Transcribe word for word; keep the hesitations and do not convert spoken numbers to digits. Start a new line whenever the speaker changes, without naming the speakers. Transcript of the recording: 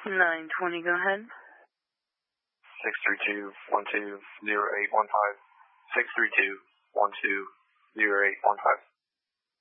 nine twenty, go ahead.
six three two, one two, zero eight one five. six three two, one two, zero eight one five.